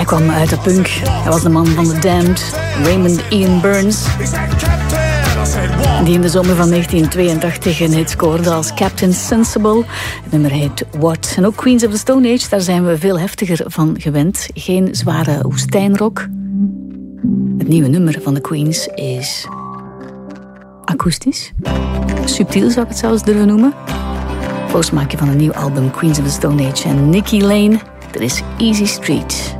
kwam uit de punk. Hij was de man van The Damned, Raymond Ian Burns. Die in de zomer van 1982 een hit scoorde als Captain Sensible. Het nummer heet What. En ook Queens of the Stone Age, daar zijn we veel heftiger van gewend. Geen zware woestijnrock. Het nieuwe nummer van de Queens is akoestisch. Subtiel zou ik het zelfs durven noemen. Postmaakje van een nieuw album Queens of the Stone Age en Nikki Lane. Dat is Easy Street.